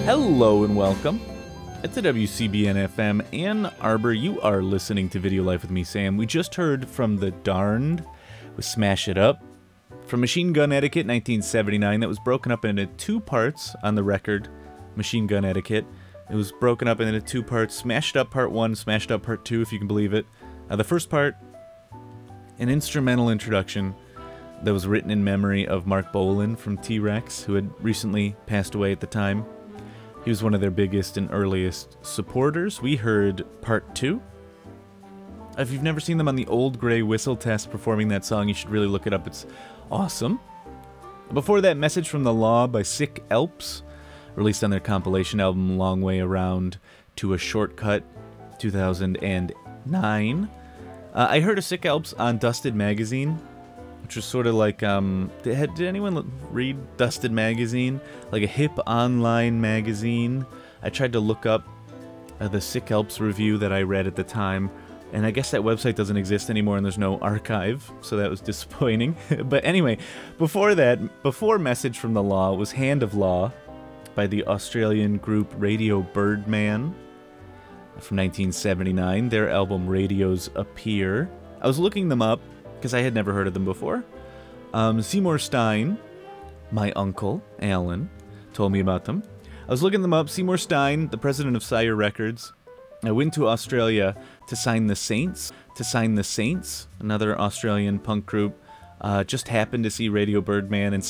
Hello and welcome. It's a WCBN FM Ann Arbor. You are listening to Video Life with me, Sam. We just heard from The Darned with Smash It Up. From Machine Gun Etiquette, 1979. That was broken up into two parts on the record, Machine Gun Etiquette. It was broken up into two parts, Smash It Up Part 1, Smash It Up Part 2, if you can believe it. The first part, an instrumental introduction that was written in memory of Mark Bolan from T-Rex, who had recently passed away at the time. He was one of their biggest and earliest supporters. We heard Part 2. If you've never seen them on the Old Grey Whistle Test performing that song, you should really look it up. It's awesome. Before that, Message from the Law by Sick Elps, released on their compilation album Long Way Around to a Shortcut, 2009. I heard of Sick Elps on Dusted Magazine, which was sort of like, did anyone read Dusted Magazine? Like a hip online magazine. I tried to look up the Sick Elps review that I read at the time, and I guess that website doesn't exist anymore and there's no archive, so that was disappointing. But anyway, before that, before Message from the Law, was Hand of Law by the Australian group Radio Birdman from 1979. Their album Radios Appear. I was looking them up because I had never heard of them before. Seymour Stein, my uncle, Alan, told me about them. I was looking them up. Seymour Stein, the president of Sire Records, went to Australia to sign the Saints. Another Australian punk group. Just happened to see Radio Birdman and